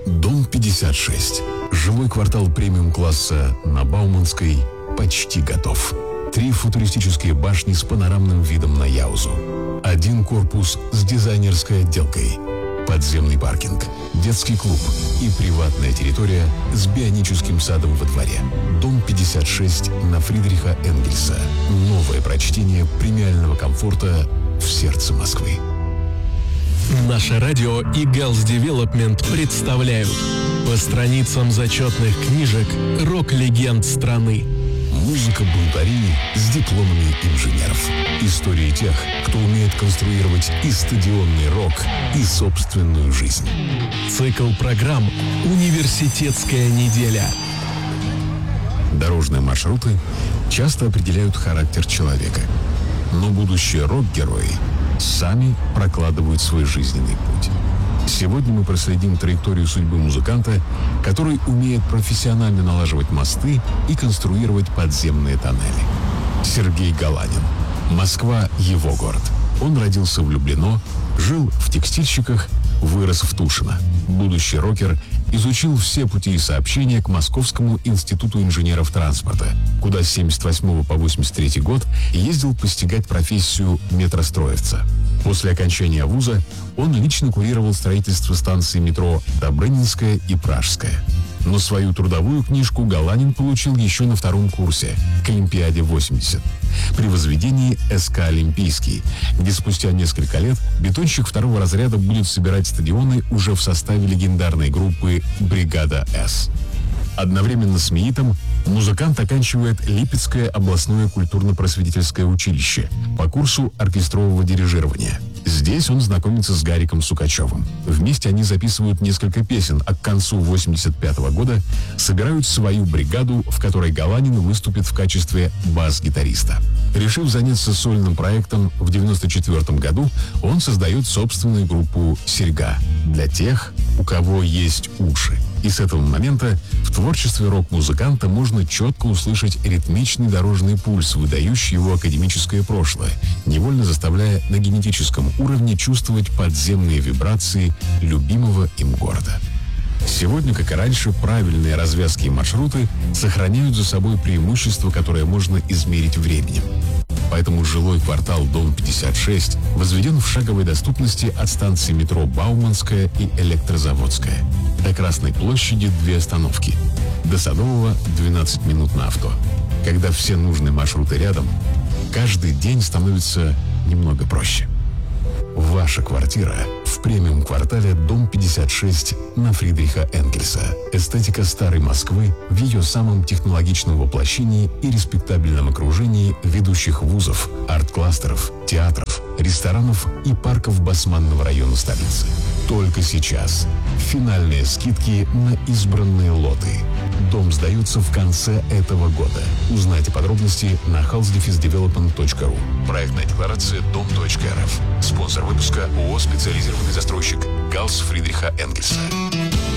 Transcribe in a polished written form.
Дом 56. Жилой квартал премиум-класса на Бауманской почти готов. 3 футуристические башни с панорамным видом на Яузу. 1 корпус с дизайнерской отделкой. Подземный паркинг, детский клуб и приватная территория с бионическим садом во дворе. Дом 56 на Фридриха Энгельса. Новое прочтение премиального комфорта в сердце Москвы. Наше радио и Girls Development представляют по страницам зачетных книжек рок-легенд страны. Музыка бунтарей с дипломами инженеров. Истории тех, кто умеет конструировать и стадионный рок, и собственную жизнь. Цикл программ «Университетская неделя». Дорожные маршруты часто определяют характер человека. Но будущие рок-герои сами прокладывают свой жизненный путь. Сегодня мы проследим траекторию судьбы музыканта, который умеет профессионально налаживать мосты и конструировать подземные тоннели. Сергей Галанин. Москва – его город. Он родился в Люблино, жил в Текстильщиках, вырос в Тушино. Будущий рокер изучил все пути сообщения к Московскому институту инженеров транспорта, куда с 1978 по 1983 год ездил постигать профессию метростроевца. После окончания вуза он лично курировал строительство станций метро Добрынинская и Пражская. Но свою трудовую книжку Галанин получил еще на 2-м курсе, к Олимпиаде 80, при возведении СК «Олимпийский», где спустя несколько лет бетонщик 2-го разряда будет собирать стадионы уже в составе легендарной группы «Бригада С». Одновременно с МИИТом музыкант оканчивает Липецкое областное культурно-просветительское училище по курсу оркестрового дирижирования. Здесь он знакомится с Гариком Сукачевым. Вместе они записывают несколько песен, а к концу 1985 года собирают свою бригаду, в которой Галанин выступит в качестве бас-гитариста. Решив заняться сольным проектом, в 1994 году он создает собственную группу «Серьга» для тех, у кого есть уши. И с этого момента в творчестве рок-музыканта можно четко услышать ритмичный дорожный пульс, выдающий его академическое прошлое, невольно заставляя на генетическом уровне чувствовать подземные вибрации любимого им города. Сегодня, как и раньше, правильные развязки и маршруты сохраняют за собой преимущество, которое можно измерить временем. Поэтому жилой квартал Дом 56 возведен в шаговой доступности от станции метро Бауманская и Электрозаводская. До Красной площади 2 остановки. До Садового 12 минут на авто. Когда все нужные маршруты рядом, каждый день становится немного проще. Ваша квартира в премиум-квартале Дом 56 на Фридриха Энгельса. Эстетика старой Москвы в ее самом технологичном воплощении и респектабельном окружении ведущих вузов, арт-кластеров, театров, ресторанов и парков Басманного района столицы. Только сейчас финальные скидки на избранные лоты. Дом сдается в конце этого года. Узнайте подробности на housedefisdevelopment.ru. Проектная декларация дом.рф. Спонсор выпуска ООО «Специализированный застройщик» Галс Фридриха Энгельса.